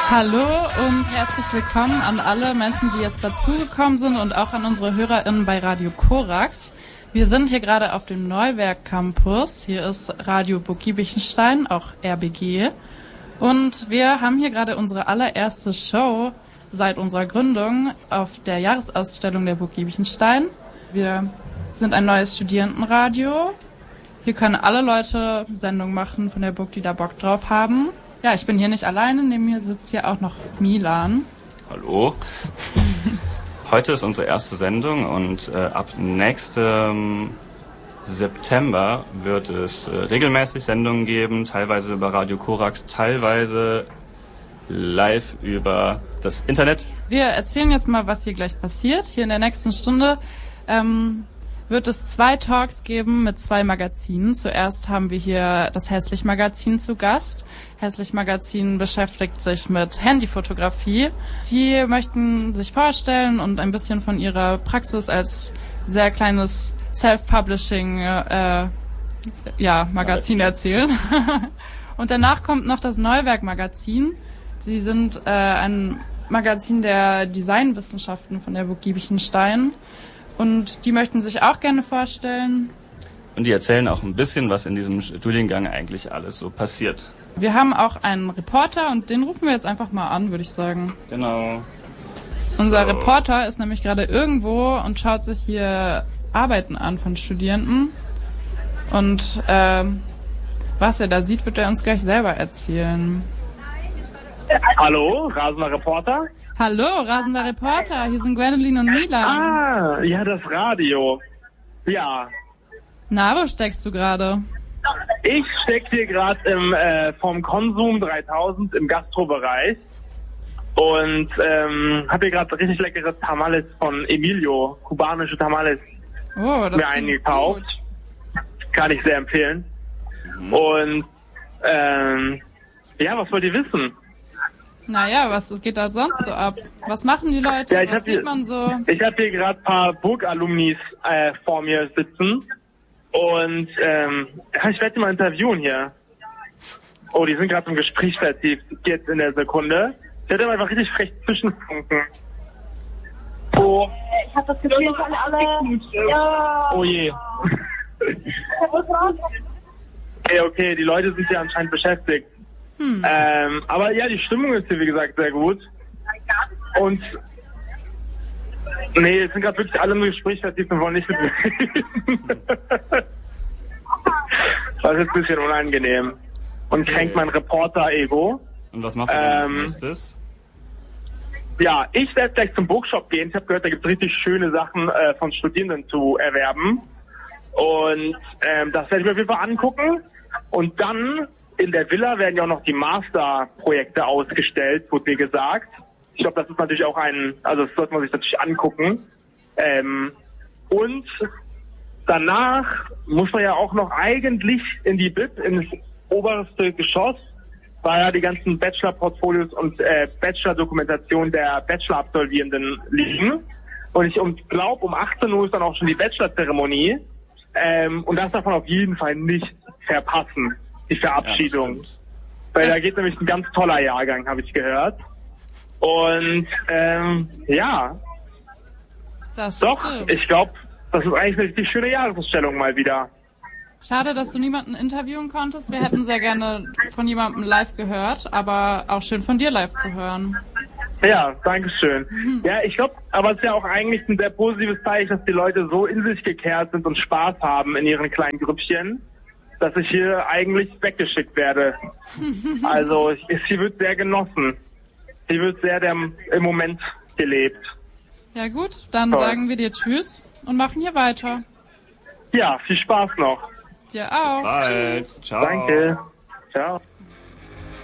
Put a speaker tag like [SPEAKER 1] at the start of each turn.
[SPEAKER 1] Hallo und herzlich willkommen an alle Menschen, die jetzt dazugekommen sind und auch an unsere HörerInnen bei Radio Korax. Wir sind hier gerade auf dem Neuwerk Campus. Hier ist Radio Burg Giebichenstein, auch RBG. Und wir haben hier gerade unsere allererste Show seit unserer Gründung auf der Jahresausstellung der Burg Giebichenstein. Wir sind ein neues Studierendenradio. Hier können alle Leute Sendungen machen von der Burg, die da Bock drauf haben. Ja, ich bin hier nicht alleine, neben mir sitzt hier auch noch Milan.
[SPEAKER 2] Hallo. Heute ist unsere erste Sendung und ab nächstem September wird es regelmäßig Sendungen geben, teilweise über Radio Korax, teilweise live über das Internet.
[SPEAKER 1] Wir erzählen jetzt mal, was hier gleich passiert. Hier in der nächsten Stunde wird es 2 Talks geben mit 2 Magazinen. Zuerst haben wir hier das Hässlich-Magazin zu Gast. Hässlich-Magazin beschäftigt sich mit Handyfotografie. Die möchten sich vorstellen und ein bisschen von ihrer Praxis als sehr kleines Self-Publishing Magazin erzählen. Und danach kommt noch das Neuwerk-Magazin. Sie sind ein Magazin der Designwissenschaften von der Burg Giebichenstein. Und die möchten sich auch gerne vorstellen.
[SPEAKER 2] Und die erzählen auch ein bisschen, was in diesem Studiengang eigentlich alles so passiert.
[SPEAKER 1] Wir haben auch einen Reporter und den rufen wir jetzt einfach mal an, würde ich sagen.
[SPEAKER 2] Genau.
[SPEAKER 1] Unser Reporter ist nämlich gerade irgendwo und schaut sich hier Arbeiten an von Studierenden. Und was er da sieht, wird er uns gleich selber erzählen.
[SPEAKER 3] Hallo, rasender Reporter.
[SPEAKER 1] Hallo, rasender Reporter. Hier sind Gwendolyn und Milan.
[SPEAKER 3] Ah, ja, das Radio. Ja.
[SPEAKER 1] Na, wo steckst du gerade?
[SPEAKER 3] Ich stecke hier gerade vom Konsum 3000 im Gastrobereich und habe hier gerade richtig leckere Tamales von Emilio, kubanische Tamales, mir eingekauft. Kann ich sehr empfehlen. Und ja, was wollt ihr wissen?
[SPEAKER 1] Naja, was geht da sonst so ab? Was machen die Leute?
[SPEAKER 3] Ja,
[SPEAKER 1] was sieht man so?
[SPEAKER 3] Ich habe hier gerade ein paar Burg-Alumnis vor mir sitzen. Und ich werde die mal interviewen hier. Oh, die sind gerade im Gespräch vertieft. Jetzt in der Sekunde. Ich werde einfach richtig frech zwischenfunken. Oh.
[SPEAKER 4] Ich habe das Gefühl, dass alle... Ja.
[SPEAKER 3] Oh je. Okay, die Leute sind ja anscheinend beschäftigt. Aber ja, die Stimmung ist hier, wie gesagt, sehr gut. Und nee, es sind gerade wirklich alle im Gespräch vertieft und wollen nicht mit mir reden. Das ist ein bisschen unangenehm. Und kränkt mein Reporter-Ego.
[SPEAKER 2] Und was machst du denn als nächstes?
[SPEAKER 3] Ja, ich werde gleich zum Bookshop gehen. Ich habe gehört, da gibt es richtig schöne Sachen von Studierenden zu erwerben. Und das werde ich mir auf jeden Fall angucken. Und dann in der Villa werden ja auch noch die Masterprojekte ausgestellt, wurde mir gesagt. Ich glaube, das ist natürlich auch das sollte man sich natürlich angucken. Und danach muss man ja auch noch eigentlich in die BIP, ins oberste Geschoss, weil ja die ganzen Bachelor-Portfolios und Bachelor-Dokumentationen der Bachelor-Absolvierenden liegen. Und ich glaube, um 18 Uhr ist dann auch schon die Bachelor-Zeremonie. Und das darf man auf jeden Fall nicht verpassen, die Verabschiedung. Ja, weil da geht nämlich ein ganz toller Jahrgang, habe ich gehört. Und ja.
[SPEAKER 1] Das
[SPEAKER 3] doch,
[SPEAKER 1] stimmt.
[SPEAKER 3] Ich glaube, das ist eigentlich eine richtig schöne Jahresausstellung mal wieder.
[SPEAKER 1] Schade, dass du niemanden interviewen konntest. Wir hätten sehr gerne von jemandem live gehört, aber auch schön von dir live zu hören.
[SPEAKER 3] Ja, danke schön. Ja, ich glaube, aber es ist ja auch eigentlich ein sehr positives Zeichen, dass die Leute so in sich gekehrt sind und Spaß haben in ihren kleinen Grüppchen, dass ich hier eigentlich weggeschickt werde. Also, sie wird sehr genossen. Sie wird sehr im Moment gelebt.
[SPEAKER 1] Ja gut, dann sagen wir dir Tschüss und machen hier weiter.
[SPEAKER 3] Ja, viel Spaß noch.
[SPEAKER 1] Dir auch.
[SPEAKER 2] Bis bald.
[SPEAKER 1] Tschüss.
[SPEAKER 2] Ciao.
[SPEAKER 3] Danke. Ciao.